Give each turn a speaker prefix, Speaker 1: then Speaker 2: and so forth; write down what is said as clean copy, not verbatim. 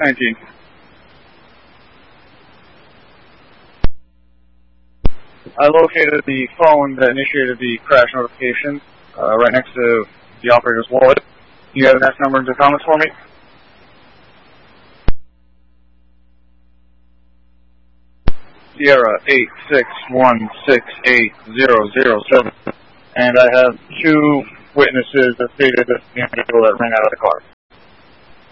Speaker 1: 19. I located the phone that initiated the crash notification right next to the operator's wallet. Do you have that number into comments for me? Sierra 861680007. And I have two witnesses that stated that the individual that ran out of the car.